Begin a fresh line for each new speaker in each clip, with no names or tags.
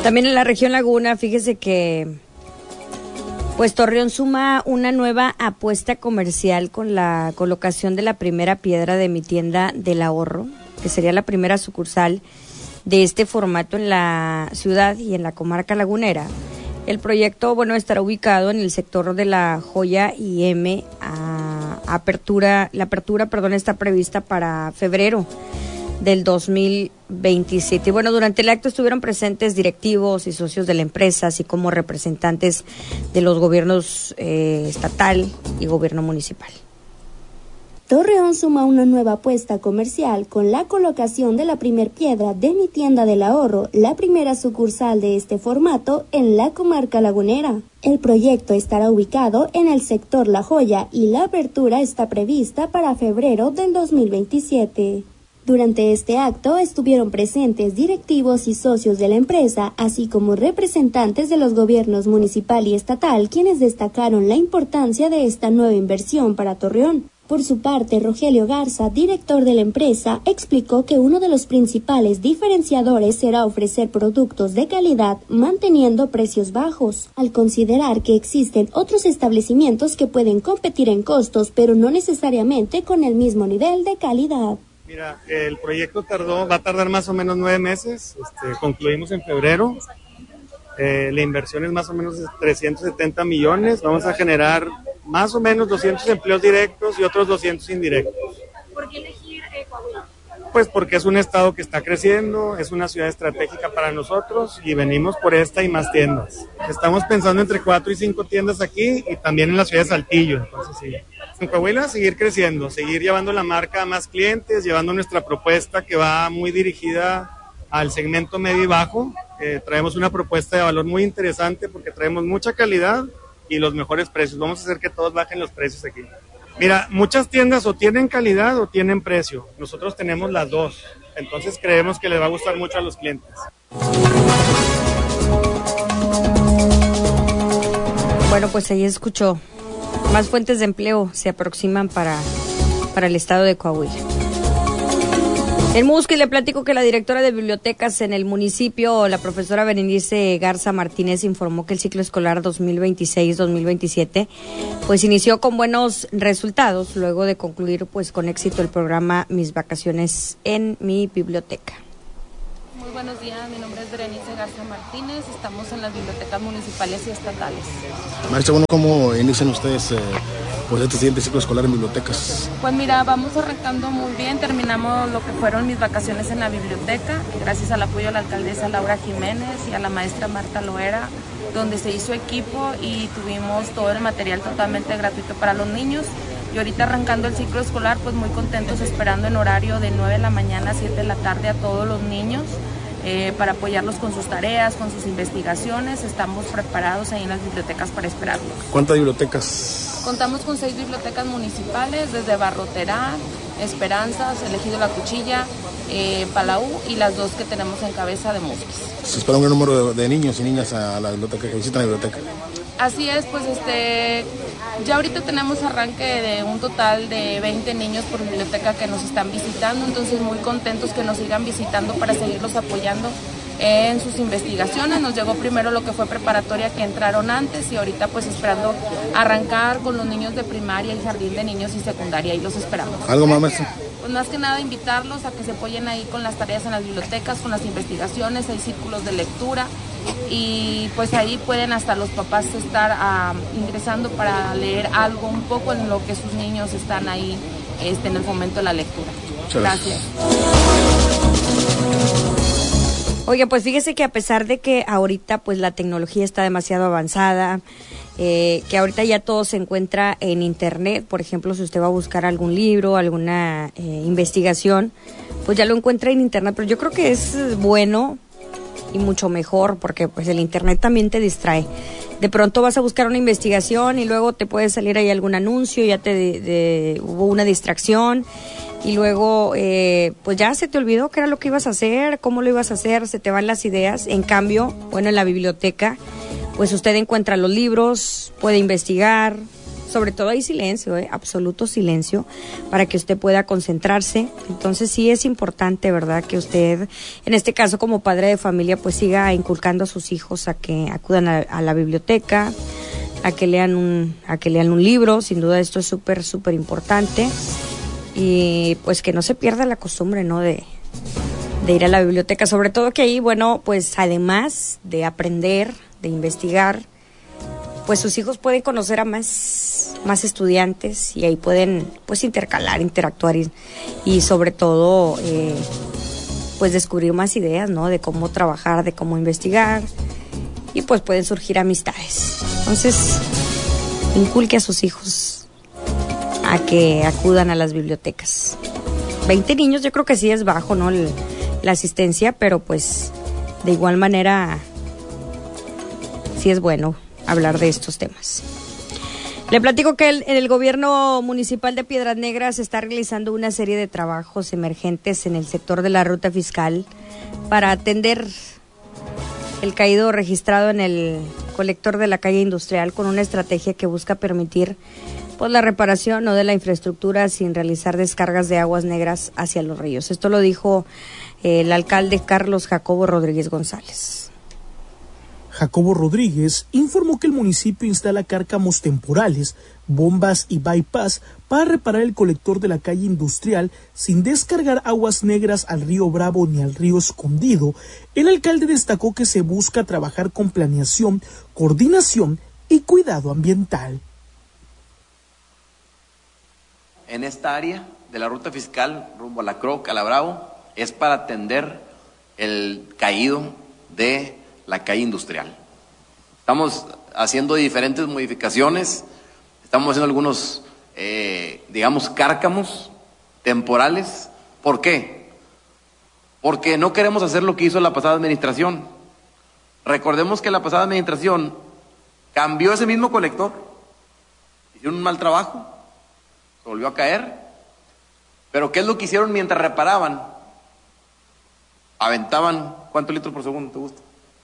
También en la región Laguna, fíjese que pues Torreón suma una nueva apuesta comercial con la colocación de la primera piedra de Mi Tienda del Ahorro, que sería la primera sucursal de este formato en la ciudad y en la comarca lagunera. El proyecto, estará ubicado en el sector de La Joya y M. La apertura, está prevista para febrero del 2027. Y durante el acto estuvieron presentes directivos y socios de la empresa, así como representantes de los gobiernos estatal y gobierno municipal.
Torreón suma una nueva apuesta comercial con la colocación de la primer piedra de Mi Tienda del Ahorro, la primera sucursal de este formato en la comarca lagunera. El proyecto estará ubicado en el sector La Joya y la apertura está prevista para febrero del 2027. Durante este acto estuvieron presentes directivos y socios de la empresa, así como representantes de los gobiernos municipal y estatal, quienes destacaron la importancia de esta nueva inversión para Torreón. Por su parte, Rogelio Garza, director de la empresa, explicó que uno de los principales diferenciadores será ofrecer productos de calidad manteniendo precios bajos, al considerar que existen otros establecimientos que pueden competir en costos, pero no necesariamente con el mismo nivel de calidad.
Mira, el proyecto va a tardar más o menos 9 meses, concluimos en febrero. La inversión es más o menos de 370 millones, vamos a generar más o menos 200 empleos directos y otros 200 indirectos.
¿Por qué elegir Coahuila?
Pues porque es un estado que está creciendo, es una ciudad estratégica para nosotros y venimos por esta y más tiendas. Estamos pensando entre 4 y 5 tiendas aquí y también en la ciudad de Saltillo, entonces sí. En Coahuila seguir creciendo, seguir llevando la marca a más clientes, llevando nuestra propuesta que va muy dirigida al segmento medio y bajo. Traemos una propuesta de valor muy interesante porque traemos mucha calidad y los mejores precios. Vamos a hacer que todos bajen los precios aquí. Mira, muchas tiendas o tienen calidad o tienen precio. Nosotros tenemos las dos. Entonces creemos que les va a gustar mucho a los clientes.
Pues ahí escuchó. Más fuentes de empleo se aproximan para el estado de Coahuila. En Musquis le platico que la directora de bibliotecas en el municipio, la profesora Berenice Garza Martínez, informó que el ciclo escolar 2026-2027 pues inició con buenos resultados luego de concluir con éxito el programa Mis Vacaciones en mi Biblioteca.
Muy buenos días, mi nombre es Berenice Garza Martínez, estamos en las bibliotecas municipales y estatales.
Maestra, ¿cómo inician ustedes este siguiente ciclo escolar en bibliotecas?
Pues mira, vamos arrancando muy bien, terminamos lo que fueron mis vacaciones en la biblioteca, gracias al apoyo de la alcaldesa Laura Jiménez y a la maestra Marta Loera, donde se hizo equipo y tuvimos todo el material totalmente gratuito para los niños. Y ahorita arrancando el ciclo escolar, pues muy contentos, esperando en horario de 9 de la mañana a 7 de la tarde a todos los niños para apoyarlos con sus tareas, con sus investigaciones. Estamos preparados ahí en las bibliotecas para esperarlos.
¿Cuántas bibliotecas?
Contamos con 6 bibliotecas municipales, desde Barroterán, Esperanzas, Elegido La Cuchilla, Palau y las 2 que tenemos en cabeza de Musquis.
¿Se espera un gran número de niños y niñas a la biblioteca, que visitan la biblioteca?
Así es, pues ya ahorita tenemos arranque de un total de 20 niños por biblioteca que nos están visitando, entonces muy contentos que nos sigan visitando para seguirlos apoyando en sus investigaciones. Nos llegó primero lo que fue preparatoria, que entraron antes, y ahorita pues esperando arrancar con los niños de primaria y jardín de niños y secundaria, y los esperamos.
¿Algo más, maestra?
Pues más que nada invitarlos a que se apoyen ahí con las tareas en las bibliotecas, con las investigaciones, hay círculos de lectura y pues ahí pueden hasta los papás estar ingresando para leer algo un poco en lo que sus niños están ahí en el fomento de la lectura.
Muchas gracias.
Oye, pues fíjese que a pesar de que ahorita pues la tecnología está demasiado avanzada, que ahorita ya todo se encuentra en internet, por ejemplo, si usted va a buscar algún libro, alguna investigación, pues ya lo encuentra en internet, pero yo creo que es bueno y mucho mejor porque pues el internet también te distrae. De pronto vas a buscar una investigación y luego te puede salir ahí algún anuncio, ya hubo una distracción y luego pues ya se te olvidó qué era lo que ibas a hacer, cómo lo ibas a hacer, se te van las ideas. En cambio, en la biblioteca pues usted encuentra los libros, puede investigar, sobre todo hay silencio, absoluto silencio, para que usted pueda concentrarse. Entonces sí es importante, ¿verdad?, que usted, en este caso como padre de familia, pues siga inculcando a sus hijos a que acudan a la biblioteca, a que lean un libro. Sin duda esto es súper, súper importante, y pues que no se pierda la costumbre, ¿no?, de ir a la biblioteca, sobre todo que ahí, bueno, pues además de aprender, de investigar, pues sus hijos pueden conocer a más estudiantes, y ahí pueden pues interactuar y sobre todo pues descubrir más ideas, ¿no?, de cómo trabajar, de cómo investigar, y pues pueden surgir amistades. Entonces, inculque a sus hijos a que acudan a las bibliotecas. 20 niños yo creo que sí es bajo, ¿no?, la asistencia, pero pues de igual manera sí es bueno hablar de estos temas. Le platico que en el gobierno municipal de Piedras Negras se está realizando una serie de trabajos emergentes en el sector de la ruta fiscal para atender el caído registrado en el colector de la calle industrial, con una estrategia que busca permitir pues la reparación, ¿no?, de la infraestructura sin realizar descargas de aguas negras hacia los ríos. Esto lo dijo el alcalde Carlos Jacobo Rodríguez González.
Jacobo Rodríguez informó que el municipio instala cárcamos temporales, bombas y bypass para reparar el colector de la calle industrial sin descargar aguas negras al río Bravo ni al río Escondido. El alcalde destacó que se busca trabajar con planeación, coordinación y cuidado ambiental.
En esta área de la ruta fiscal rumbo a la Croc, a la Bravo, es para atender el caído de la calle industrial. Estamos haciendo diferentes modificaciones, estamos haciendo algunos, cárcamos temporales. ¿Por qué? Porque no queremos hacer lo que hizo la pasada administración. Recordemos que la pasada administración cambió ese mismo colector, hicieron un mal trabajo, se volvió a caer, pero ¿qué es lo que hicieron mientras reparaban? Aventaban, ¿cuántos litros por segundo te gusta?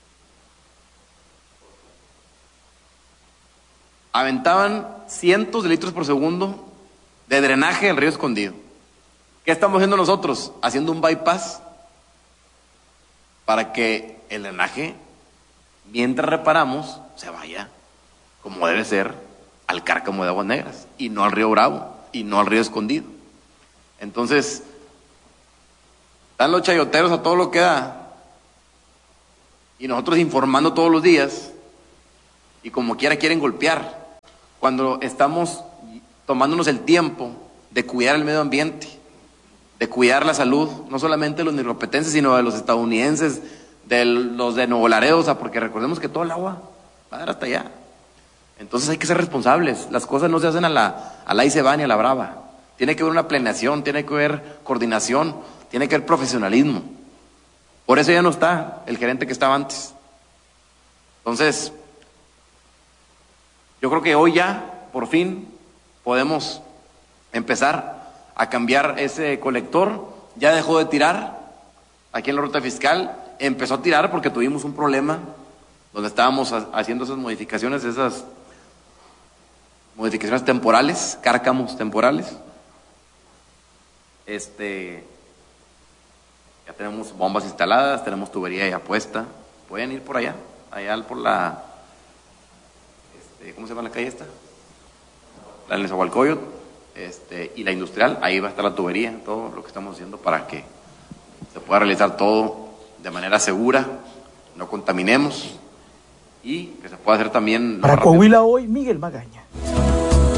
Aventaban cientos de litros por segundo de drenaje del río Escondido. ¿Qué estamos haciendo nosotros? Haciendo un bypass para que el drenaje, mientras reparamos, se vaya, como debe ser, al cárcamo de aguas negras, y no al río Bravo, y no al río Escondido. Entonces, están los chayoteros a todo lo que da, y nosotros informando todos los días, y como quiera quieren golpear, cuando estamos tomándonos el tiempo de cuidar el medio ambiente, de cuidar la salud, no solamente de los niropetenses, sino de los estadounidenses, de los de Nuevo Laredo, porque recordemos que todo el agua va a dar hasta allá. Entonces hay que ser responsables, las cosas no se hacen a la y se va ni a la brava. Tiene que haber una planeación, tiene que haber coordinación, tiene que haber profesionalismo. Por eso ya no está el gerente que estaba antes. Entonces, yo creo que hoy ya, por fin, podemos empezar a cambiar ese colector. Ya dejó de tirar aquí en la ruta fiscal, empezó a tirar porque tuvimos un problema donde estábamos haciendo esas modificaciones temporales, cárcamos temporales. Ya tenemos bombas instaladas, tenemos tubería ya puesta. Pueden ir por allá por la, ¿cómo se llama la calle esta? La Nezahualcóyotl, y la industrial, ahí va a estar la tubería, todo lo que estamos haciendo para que se pueda realizar todo de manera segura, no contaminemos, y que se pueda hacer también...
Para Coahuila Hoy, Miguel Magaña.